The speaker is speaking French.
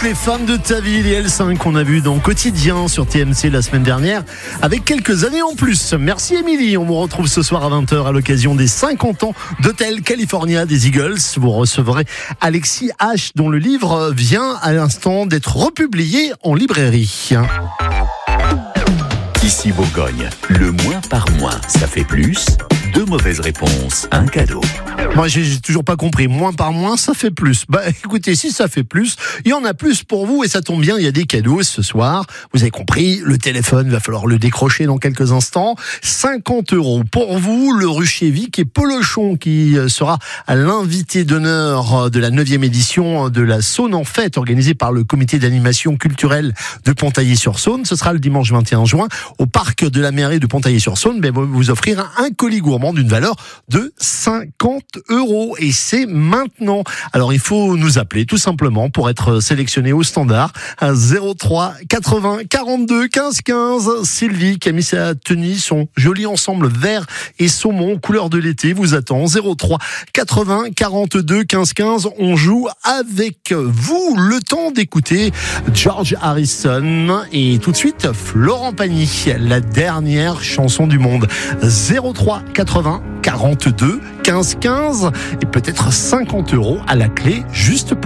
toutes les femmes de ta vie, les L5 qu'on a vu dans Quotidien sur TMC la semaine dernière, avec quelques années en plus. Merci Émilie, on vous retrouve ce soir à 20h à l'occasion des 50 ans d'Hotel California des Eagles. Vous recevrez Alexis H, dont le livre vient à l'instant d'être republié en librairie. Ici Bourgogne, le moins par moins, ça fait plus. 2 mauvaises réponses, un cadeau. Moi, j'ai toujours pas compris. Moins par moins, ça fait plus. Bah, écoutez, si ça fait plus, il y en a plus pour vous et ça tombe bien, il y a des cadeaux ce soir. Vous avez compris, le téléphone, va falloir le décrocher dans quelques instants. 50 € pour vous, le Rucher Vic et Polochon qui sera l'invité d'honneur de la 9e édition de la Saône en fête organisée par le comité d'animation culturelle de Pontaillet-sur-Saône. Ce sera le dimanche 21 juin au parc de la mairie de Pontaillet-sur-Saône. Ben, vous offrir un colis gourmand d'une valeur de 50 € et c'est maintenant. Alors il faut nous appeler tout simplement pour être sélectionné au standard à 03 80 42 15 15. Sylvie qui a mis sa tenue, son joli ensemble vert et saumon couleur de l'été vous attend. 03 80 42 15 15. On joue avec vous. Le temps d'écouter George Harrison et tout de suite Florent Pagny, la dernière chanson du monde. 03 80 42 15 15 et peut-être 50 € à la clé juste pour